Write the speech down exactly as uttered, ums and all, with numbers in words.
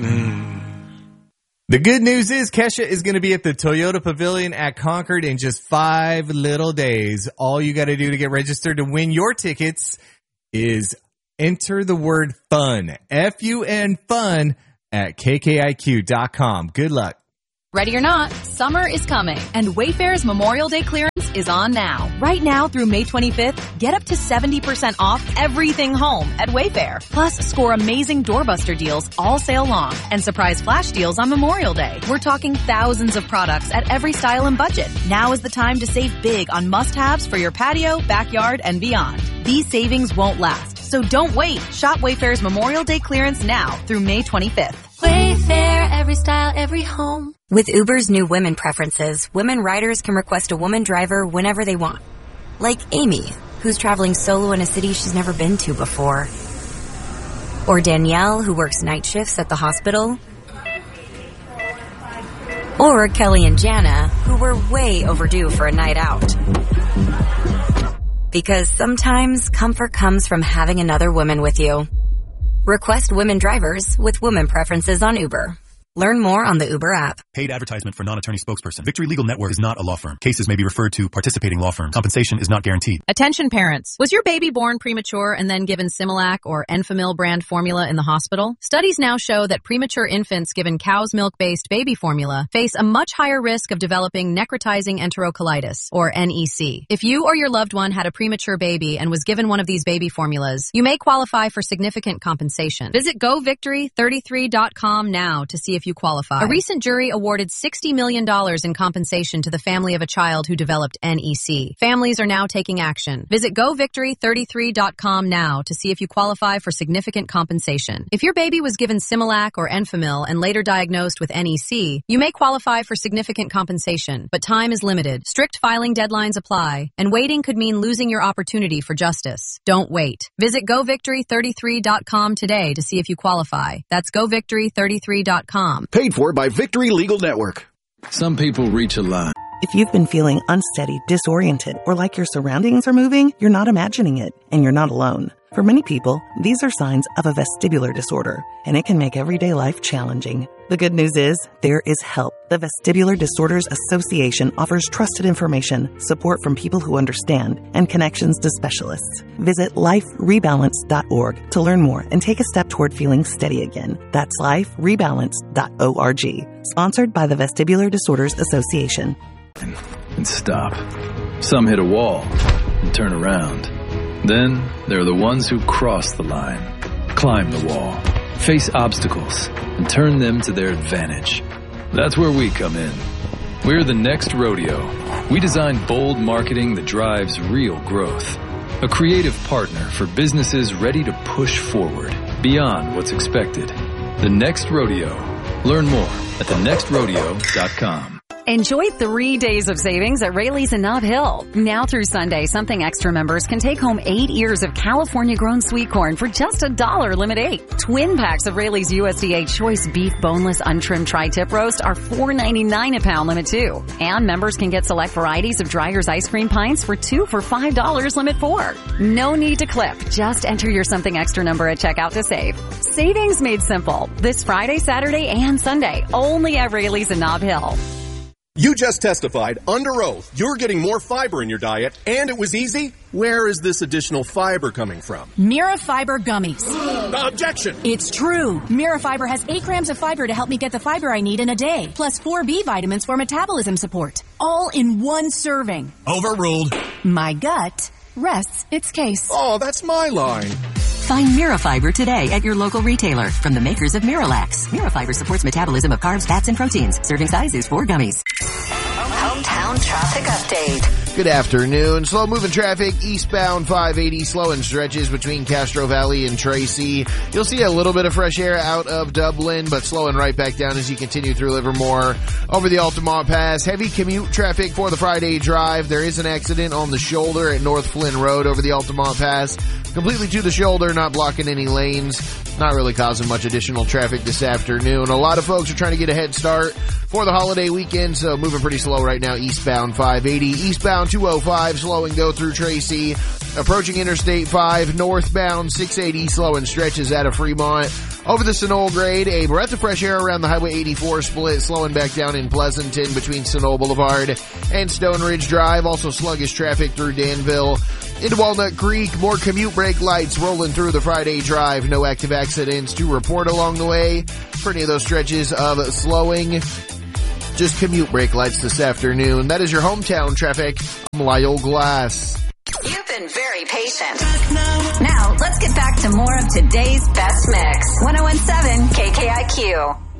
Mm. The good news is Kesha is going to be at the Toyota Pavilion at Concord in just five little days. All you got to do to get registered to win your tickets is enter the word fun, F U N fun, at K K I Q dot com. Good luck. Ready or not, summer is coming, and Wayfair's Memorial Day clearance is on now. Right now through May twenty-fifth, get up to seventy percent off everything home at Wayfair. Plus, score amazing doorbuster deals all sale long and surprise flash deals on Memorial Day. We're talking thousands of products at every style and budget. Now is the time to save big on must-haves for your patio, backyard, and beyond. These savings won't last, so don't wait. Shop Wayfair's Memorial Day clearance now through May twenty-fifth. Wayfair, every style, every home. With Uber's new women preferences, women riders can request a woman driver whenever they want. Like Amy, who's traveling solo in a city she's never been to before. Or Danielle, who works night shifts at the hospital. Or Kelly and Jana, who were way overdue for a night out. Because sometimes comfort comes from having another woman with you. Request women drivers with women preferences on Uber. Learn more on the Uber app. Paid advertisement for non-attorney spokesperson. Victory Legal Network is not a law firm. Cases may be referred to participating law firms. Compensation is not guaranteed. Attention parents. Was your baby born premature and then given Similac or Enfamil brand formula in the hospital? Studies now show that premature infants given cow's milk-based baby formula face a much higher risk of developing necrotizing enterocolitis, or N E C. If you or your loved one had a premature baby and was given one of these baby formulas, you may qualify for significant compensation. Visit go victory thirty-three dot com now to see if you qualify. A recent jury awarded sixty million dollars in compensation to the family of a child who developed N E C. Families are now taking action. Visit go victory thirty-three dot com now to see if you qualify for significant compensation. If your baby was given Similac or Enfamil and later diagnosed with N E C, you may qualify for significant compensation, but time is limited. Strict filing deadlines apply, and waiting could mean losing your opportunity for justice. Don't wait. Visit go victory thirty-three dot com today to see if you qualify. That's go victory thirty-three dot com. Paid for by Victory Legal Network. Some people reach a line. If you've been feeling unsteady, disoriented, or like your surroundings are moving, you're not imagining it, and you're not alone. For many people, these are signs of a vestibular disorder, and it can make everyday life challenging. The good news is, there is help. The Vestibular Disorders Association offers trusted information, support from people who understand, and connections to specialists. Visit life rebalance dot org to learn more and take a step toward feeling steady again. That's life rebalance dot org. Sponsored by the Vestibular Disorders Association. And stop. Some hit a wall and turn around. Then there are the ones who cross the line, climb the wall, face obstacles, and turn them to their advantage. That's where we come in. We're the Next Rodeo. We design bold marketing that drives real growth. A creative partner for businesses ready to push forward beyond what's expected. The Next Rodeo. Learn more at the next rodeo dot com. Enjoy three days of savings at Rayleigh's in Nob Hill. Now through Sunday, Something Extra members can take home eight ears of California-grown sweet corn for just a dollar, limit eight. Twin packs of Rayleigh's U S D A Choice Beef Boneless Untrimmed Tri-Tip Roast are four ninety-nine a pound, limit two. And members can get select varieties of Dreyer's Ice Cream Pints for two for five dollars, limit four. No need to clip. Just enter your Something Extra number at checkout to save. Savings made simple. This Friday, Saturday, and Sunday. Only at Rayleigh's in Nob Hill. You just testified under oath you're getting more fiber in your diet, and it was easy? Where is this additional fiber coming from? Mira Fiber Gummies. Objection! It's true. Mira Fiber has eight grams of fiber to help me get the fiber I need in a day, plus four B vitamins for metabolism support. All in one serving. Overruled. My gut rests its case. Oh, that's my line. Find Mirafiber today at your local retailer from the makers of Miralax. Mirafiber supports metabolism of carbs, fats, and proteins. Serving size is four gummies. Hometown traffic update. Good afternoon. Slow moving traffic eastbound five eighty, slow in stretches between Castro Valley and Tracy. You'll see a little bit of fresh air out of Dublin, but slowing right back down as you continue through Livermore. Over the Altamont Pass, heavy commute traffic for the Friday drive. There is an accident on the shoulder at North Flynn Road over the Altamont Pass. Completely to the shoulder, not blocking any lanes. Not really causing much additional traffic this afternoon. A lot of folks are trying to get a head start for the holiday weekend, so moving pretty slow right now eastbound five eighty. Eastbound two oh five, slow and go through Tracy. Approaching Interstate five, northbound six eighty, slow and stretches out of Fremont. Over the Sunol grade, a breath of fresh air around the Highway eighty-four split, slowing back down in Pleasanton between Sunol Boulevard and Stone Ridge Drive. Also sluggish traffic through Danville. Into Walnut Creek, more commute brake lights rolling through the Friday drive. No active accidents to report along the way. Plenty of those stretches of slowing. Just commute brake lights this afternoon. That is your hometown traffic. I'm Lyle Glass. You've been very patient. Now, let's get back to more of today's best mix. one oh one point seven K K I Q.